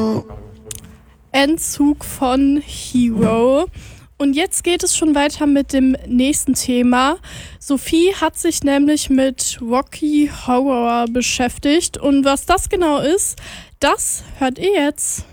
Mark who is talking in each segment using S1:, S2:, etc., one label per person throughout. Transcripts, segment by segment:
S1: Endzug von Hero. Und jetzt geht es schon weiter mit dem nächsten Thema. Sophie hat sich nämlich mit Rocky Horror beschäftigt. Und was das genau ist, das hört ihr jetzt.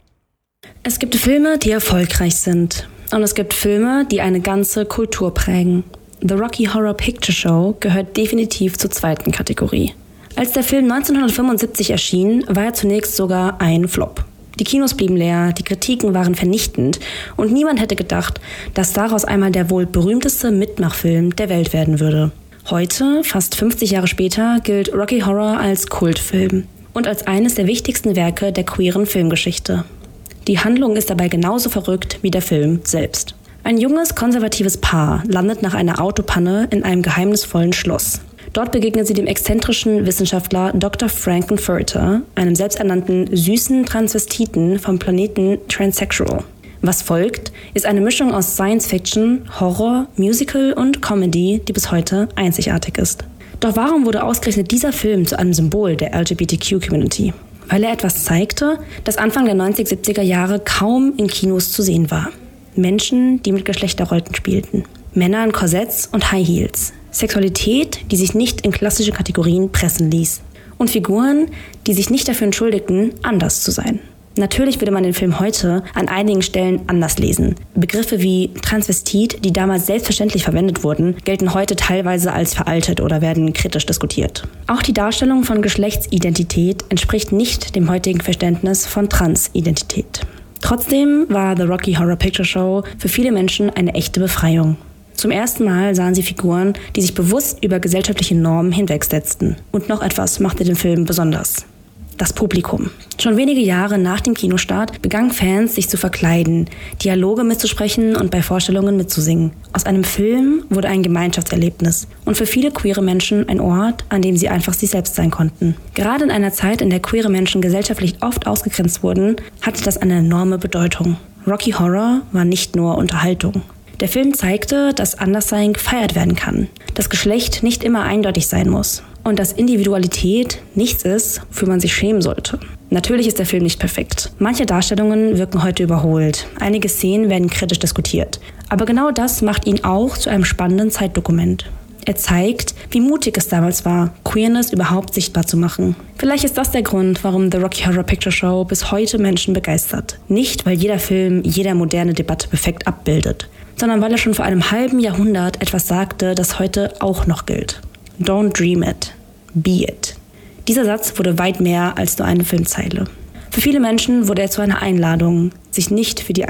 S2: Es gibt Filme, die erfolgreich sind. Und es gibt Filme, die eine ganze Kultur prägen. The Rocky Horror Picture Show gehört definitiv zur zweiten Kategorie. Als der Film 1975 erschien, war er zunächst sogar ein Flop. Die Kinos blieben leer, die Kritiken waren vernichtend und niemand hätte gedacht, dass daraus einmal der wohl berühmteste Mitmachfilm der Welt werden würde. Heute, fast 50 Jahre später, gilt Rocky Horror als Kultfilm und als eines der wichtigsten Werke der queeren Filmgeschichte. Die Handlung ist dabei genauso verrückt wie der Film selbst. Ein junges, konservatives Paar landet nach einer Autopanne in einem geheimnisvollen Schloss. Dort begegnet sie dem exzentrischen Wissenschaftler Dr. Frank-N-Furter, einem selbsternannten süßen Transvestiten vom Planeten Transsexual. Was folgt, ist eine Mischung aus Science-Fiction, Horror, Musical und Comedy, die bis heute einzigartig ist. Doch warum wurde ausgerechnet dieser Film zu einem Symbol der LGBTQ-Community? Weil er etwas zeigte, das Anfang der 1970er Jahre kaum in Kinos zu sehen war. Menschen, die mit Geschlechterrollen spielten. Männer in Korsetts und High Heels. Sexualität, die sich nicht in klassische Kategorien pressen ließ. Und Figuren, die sich nicht dafür entschuldigten, anders zu sein. Natürlich würde man den Film heute an einigen Stellen anders lesen. Begriffe wie Transvestit, die damals selbstverständlich verwendet wurden, gelten heute teilweise als veraltet oder werden kritisch diskutiert. Auch die Darstellung von Geschlechtsidentität entspricht nicht dem heutigen Verständnis von Transidentität. Trotzdem war The Rocky Horror Picture Show für viele Menschen eine echte Befreiung. Zum ersten Mal sahen sie Figuren, die sich bewusst über gesellschaftliche Normen hinwegsetzten. Und noch etwas machte den Film besonders: das Publikum. Schon wenige Jahre nach dem Kinostart begannen Fans, sich zu verkleiden, Dialoge mitzusprechen und bei Vorstellungen mitzusingen. Aus einem Film wurde ein Gemeinschaftserlebnis und für viele queere Menschen ein Ort, an dem sie einfach sich selbst sein konnten. Gerade in einer Zeit, in der queere Menschen gesellschaftlich oft ausgegrenzt wurden, hatte das eine enorme Bedeutung. Rocky Horror war nicht nur Unterhaltung. Der Film zeigte, dass Anderssein gefeiert werden kann, dass Geschlecht nicht immer eindeutig sein muss und dass Individualität nichts ist, wofür man sich schämen sollte. Natürlich ist der Film nicht perfekt. Manche Darstellungen wirken heute überholt, einige Szenen werden kritisch diskutiert. Aber genau das macht ihn auch zu einem spannenden Zeitdokument. Er zeigt, wie mutig es damals war, Queerness überhaupt sichtbar zu machen. Vielleicht ist das der Grund, warum The Rocky Horror Picture Show bis heute Menschen begeistert. Nicht, weil jeder Film jede moderne Debatte perfekt abbildet, sondern weil er schon vor einem halben Jahrhundert etwas sagte, das heute auch noch gilt. Don't dream it, be it. Dieser Satz wurde weit mehr als nur eine Filmzeile. Für viele Menschen wurde er zu einer Einladung, sich nicht für die